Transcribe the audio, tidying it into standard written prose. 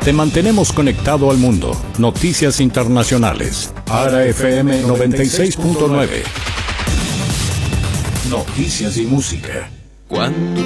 Te mantenemos conectado al mundo. Noticias internacionales. ARA FM 96.9. Noticias y música. Cuando